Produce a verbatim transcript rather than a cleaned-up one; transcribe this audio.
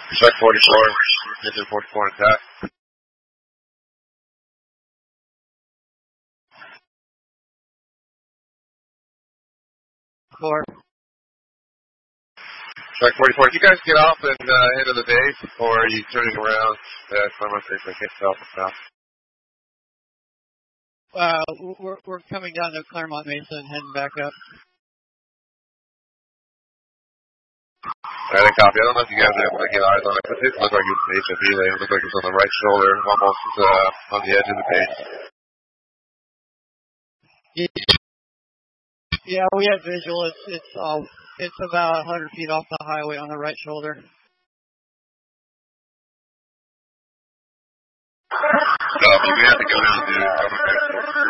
Check forty-four. Engine forty-four intact. Four. Check forty-four. Can you guys get off and uh, head to the base, or are you turning around at Claremont Station? I can't tell now. Uh, we're we're coming down to Claremont Mesa and heading back up. Alright, I copy. I don't know if you guys are able to get eyes on it, but it looks like it's H F E. It looks like it's on the right shoulder, almost uh, on the edge of the base. Yeah, we have visual. It's it's uh, it's about one hundred feet off the highway on the right shoulder. So we have to go down to